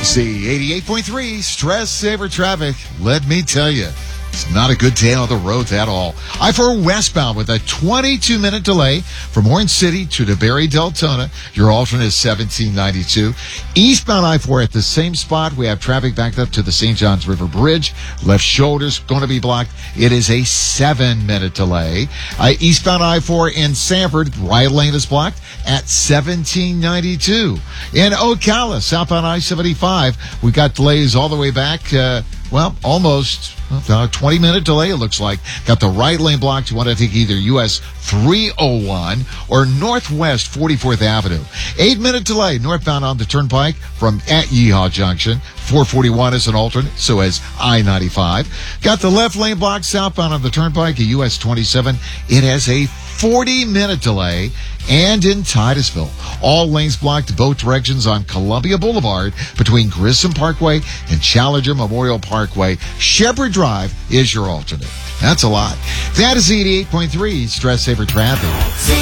See, 88.3 Stress Saver Traffic. Let me tell you, it's not a good day on the roads at all. I-4 westbound with a 22-minute delay from Orange City to DeBerry Deltona. Your alternate is 1792. Eastbound I-4 at the same spot. We have traffic backed up to the St. Johns River Bridge. Left shoulder's going to be blocked. It is a 7-minute delay. Eastbound I-4 in Sanford, right lane is blocked at 1792. In Ocala, southbound I-75, we got delays all the way back, almost 20-minute delay, it looks like. Got the right lane blocked. You want to take either US 301 or Northwest 44th Avenue. 8-minute delay northbound on the Turnpike from at Yeehaw Junction. 441 is an alternate, so is I-95. Got the left lane blocked southbound on the Turnpike at US 27. It has a 40-minute delay. And in Titusville, all lanes blocked both directions on Columbia Boulevard between Grissom Parkway and Challenger Memorial Parkway. Shepherd Drive is your alternate. That's a lot. That is 88.3 Stress Saver Traffic.